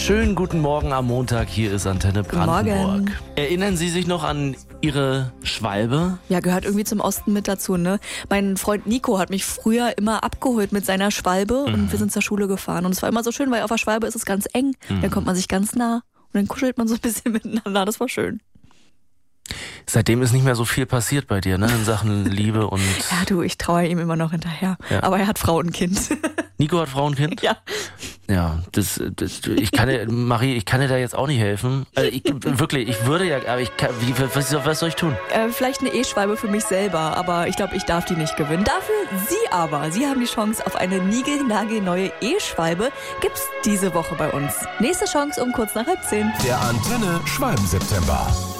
Schönen guten Morgen am Montag, hier ist Antenne Brandenburg. Morgen. Erinnern Sie sich noch an Ihre Schwalbe? Ja, gehört irgendwie zum Osten mit dazu, ne? Mein Freund Nico hat mich früher immer abgeholt mit seiner Schwalbe und wir sind zur Schule gefahren. Und es war immer so schön, weil auf der Schwalbe ist es ganz eng, dann kommt man sich ganz nah und dann kuschelt man so ein bisschen miteinander, das war schön. Seitdem ist nicht mehr so viel passiert bei dir, ne? In Sachen Liebe und... Ja, du, ich traue ihm immer noch hinterher, aber er hat Frau und Kind. Nico hat Frauenkind? Ja. Ja, Marie, ich kann dir da jetzt auch nicht helfen. Ich würde ja, aber was soll ich tun? Vielleicht eine E-Schwalbe für mich selber, aber ich glaube, ich darf die nicht gewinnen. Dafür Sie aber. Sie haben die Chance auf eine niegelnagelneue E-Schwalbe. Gibt's diese Woche bei uns. Nächste Chance um kurz nach 10:30. Der Antenne Schwalben-September.